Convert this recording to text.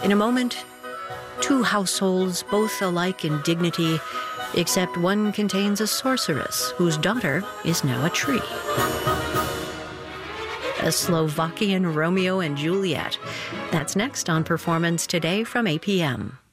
In a moment, two households, both alike in dignity, except one contains a sorceress whose daughter is now a tree. A Slovakian Romeo and Juliet. That's next on Performance Today from 8 p.m.